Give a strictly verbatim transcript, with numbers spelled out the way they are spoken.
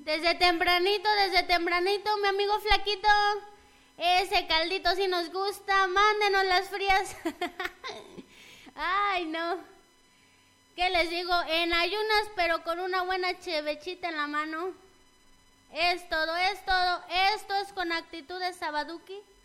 Desde tempranito, desde tempranito, mi amigo flaquito. Ese caldito sí nos gusta, mándenos las frías. Ay, no. ¿Qué les digo? En ayunas, pero con una buena chevechita en la mano. Es todo, es todo. Esto es con actitud de Sabaduki.